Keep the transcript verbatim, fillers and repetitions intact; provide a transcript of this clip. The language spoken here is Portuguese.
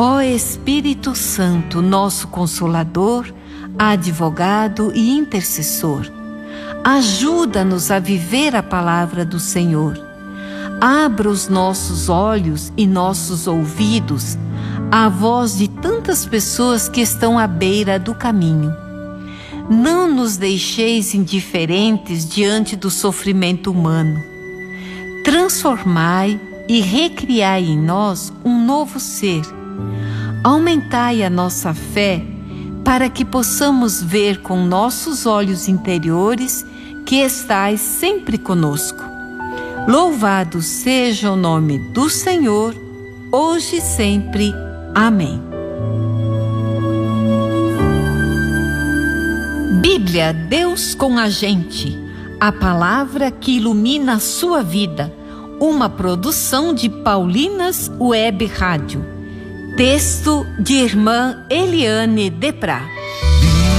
Ó Espírito Santo, nosso Consolador, advogado e intercessor, ajuda-nos a viver a palavra do Senhor. Abra os nossos olhos e nossos ouvidos à voz de tantas pessoas que estão à beira do caminho. Não nos deixeis indiferentes diante do sofrimento humano. Transformai e recriai em nós um novo ser. Aumentai a nossa fé para que possamos ver com nossos olhos interiores que estais sempre conosco. Louvado seja o nome do Senhor, hoje e sempre. Amém. Bíblia, Deus com a gente, a palavra que ilumina a sua vida, uma produção de Paulinas Web Rádio. Texto de irmã Eliane Deprá.